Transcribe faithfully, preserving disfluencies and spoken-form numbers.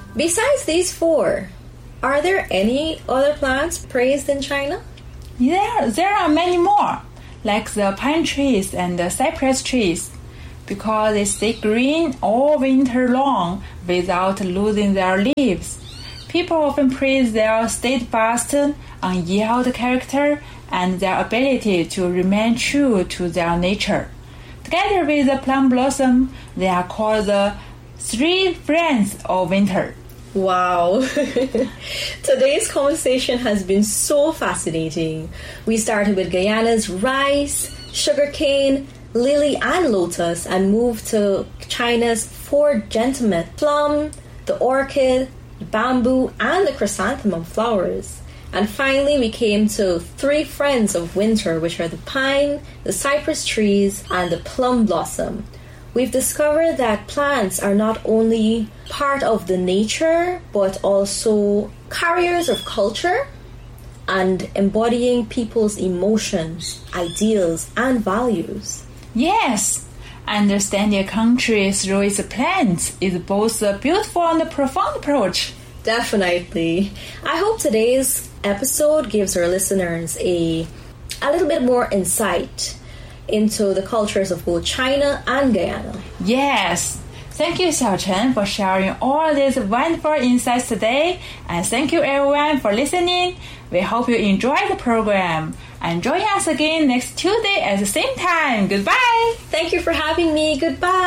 Besides these four, are there any other plants praised in China? Yeah, there are many more, like the pine trees and the cypress trees, because they stay green all winter long without losing their leaves. People often praise their steadfast, unyield character and their ability to remain true to their nature. Together with the plum blossom, they are called the three friends of winter. Wow. Today's conversation has been so fascinating. We started with Guyana's rice, sugarcane, lily and lotus and moved to China's four gentlemen, plum, the orchid, the bamboo and the chrysanthemum flowers. And finally we came to three friends of winter, which are the pine, the cypress trees and the plum blossom. We've discovered that plants are not only part of the nature, but also carriers of culture and embodying people's emotions, ideals, and values. Yes, understanding a country through its plants is both a beautiful and a profound approach. Definitely. I hope today's episode gives our listeners a, a little bit more insight into the cultures of both China and Guyana. Yes. Thank you, Xiaochen, for sharing all these wonderful insights today. And thank you, everyone, for listening. We hope you enjoyed the program. And join us again next Tuesday at the same time. Goodbye. Thank you for having me. Goodbye.